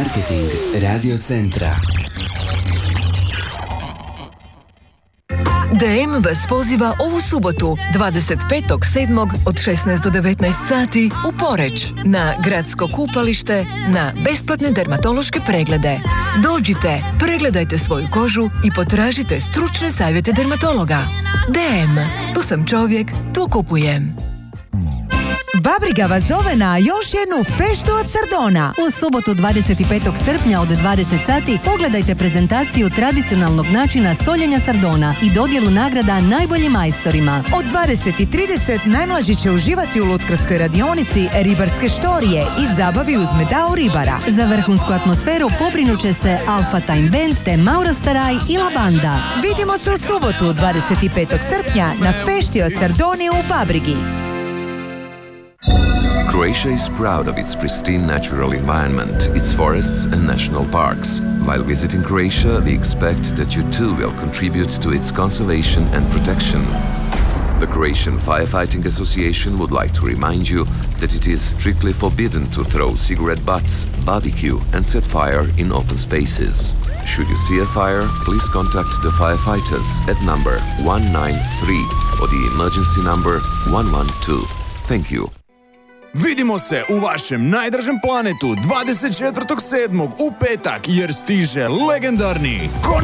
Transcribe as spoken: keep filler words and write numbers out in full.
Marketing Radio Centra. D M vas poziva ovu subotu, dvadeset petog sedmog od šesnaest do devetnaest sati u Poreč, na gradsko kupalište, na besplatne dermatološke preglede. Dođite, pregledajte svoju kožu i potražite stručne savjete dermatologa. D M, tu sam čovjek, tu kupujem. Babriga vas zove na još jednu feštu od Sardona. U subotu dvadeset petog srpnja od dvadeset sati pogledajte prezentaciju tradicionalnog načina soljenja sardona i dodjelu nagrada najboljim majstorima. Od dvadeset i trideset najmlađi će uživati u lutkarskoj radionici ribarske štorije i zabavi uz medao ribara. Za vrhunsku atmosferu pobrinuće se Alpha Time Band te Maura Staraj i La Banda. Vidimo se u subotu dvadeset petog srpnja na fešti od Sardoni u Babrigi. Croatia is proud of its pristine natural environment, its forests and national parks. While visiting Croatia, we expect that you too will contribute to its conservation and protection. The Croatian Firefighting Association would like to remind you that it is strictly forbidden to throw cigarette butts, barbecue and set fire in open spaces. Should you see a fire, please contact the firefighters at number one nine three or the emergency number one one two. Thank you. Vidimo se u vašem najdržem planetu dvadeset četvrtog sedmog u petak jer stiže legendarni